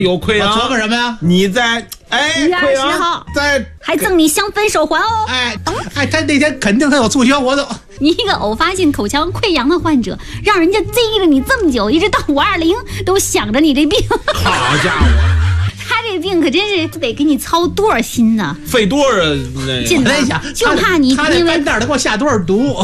有亏啊！ 做个什么呀？ 你在 1月20号在还赠你香氛手环哦。 他那天肯定他有促销活动。 你一个偶发性口腔溃疡的患者，让人家记了你这么久，一直到520都想着你这病。 好家伙！ 他这病可真是得给你操多少心呢？ 费多少？ 劲呢，就怕你他那班带他给我下多少毒。